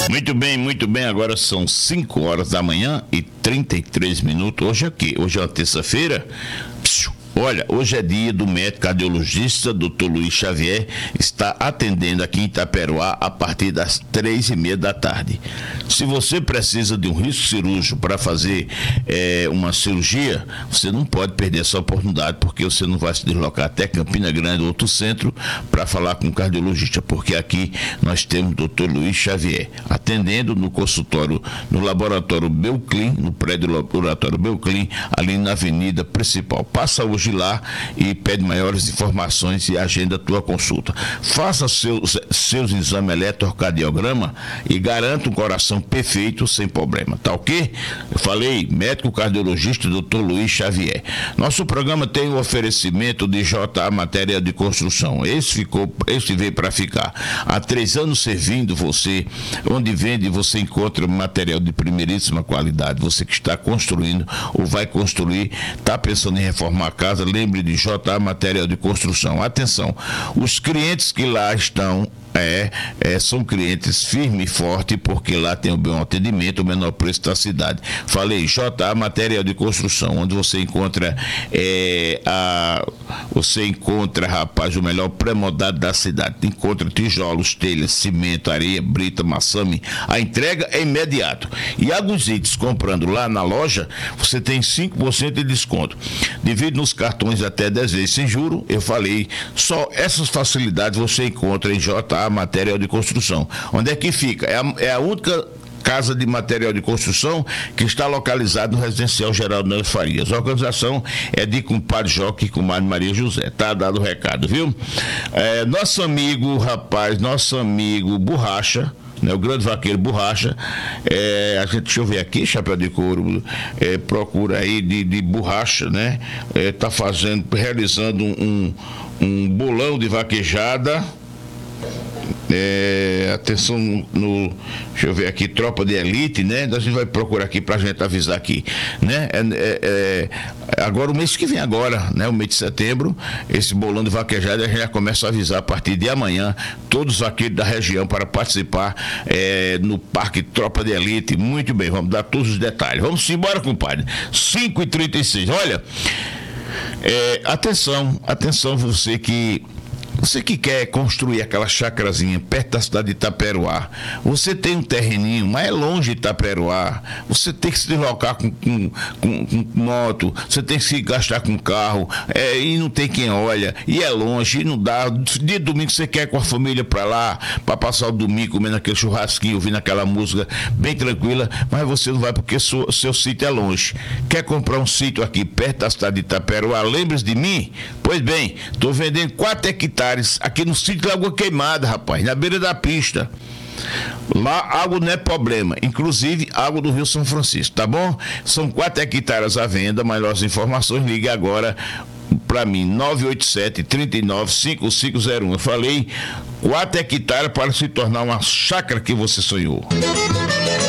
Muito bem. Agora são 5 horas da manhã e 33 minutos. Hoje é o quê? Hoje é uma terça-feira. Olha, hoje é dia do médico cardiologista, Dr. Luiz Xavier, está atendendo aqui em Itaperuá a partir das 3h30 da tarde. Se você precisa de um risco cirúrgico para fazer uma cirurgia, você não pode perder essa oportunidade, porque você não vai se deslocar até Campina Grande, outro centro, para falar com o cardiologista, porque aqui nós temos o Dr. Luiz Xavier, atendendo no consultório, no laboratório Belclin, no prédio laboratório Belclin, ali na avenida principal. Passa hoje lá e pede maiores informações e agenda a tua consulta. Faça seus exames eletrocardiograma e garanta um coração perfeito sem problema, tá ok? Eu falei, médico cardiologista Dr. Luiz Xavier. Nosso programa tem o oferecimento de JA Material de Construção. Esse veio para ficar. Há 3 anos servindo você, onde vende você encontra material de primeiríssima qualidade. Você que está construindo ou vai construir, está pensando em reformar a casa, lembre de JA Material de Construção. Atenção, os clientes que lá estão são clientes firmes e fortes, porque lá tem o bom atendimento, o menor preço da cidade. Falei, JA Material de Construção, onde você encontra rapaz, o melhor pré-moldado da cidade. Encontra tijolos, telhas, cimento, areia, brita, maçame. A entrega é imediato. E Aguzites, comprando lá na loja, você tem 5% de desconto. Divide nos cartões até 10 vezes sem juro. Eu falei, só essas facilidades você encontra em JA Material de Construção. Onde é que fica? É a única casa de material de construção que está localizado no Residencial Geraldo Neves Farias. A organização é de compadre Joque e comadre Maria José. Tá dado o recado, viu? Nosso amigo Borracha, né, o grande vaqueiro Borracha, deixa eu ver aqui, chapéu de couro, procura aí de borracha, né? Tá realizando um bolão de vaquejada. Atenção deixa eu ver aqui, tropa de elite, né? A gente vai procurar aqui pra gente avisar aqui, né? Agora o mês que vem agora, né? O mês de setembro, esse bolão de vaquejada a gente já começa a avisar a partir de amanhã todos os vaqueiros da região para participar no Parque Tropa de Elite. Muito bem, vamos dar todos os detalhes. Vamos embora, compadre. 5h36. Olha, atenção você que quer construir aquela chacrazinha perto da cidade de Itaperuá, você tem um terreninho, mas é longe de Itaperuá, você tem que se deslocar com moto, você tem que se gastar com carro, e não tem quem olha, e é longe, e não dá. Dia de domingo você quer ir com a família para lá, para passar o domingo comendo aquele churrasquinho, ouvindo aquela música bem tranquila, mas você não vai porque seu sítio é longe. Quer comprar um sítio aqui perto da cidade de Itaperuá? Lembre-se de mim? Pois bem, estou vendendo 4 hectares aqui no sítio de Lagoa Queimada, rapaz, na beira da pista. Lá água não é problema, inclusive água do Rio São Francisco, tá bom? São 4 hectares à venda. Maiores informações, ligue agora para mim, 987-395501. Eu falei 4 hectares para se tornar uma chácara que você sonhou.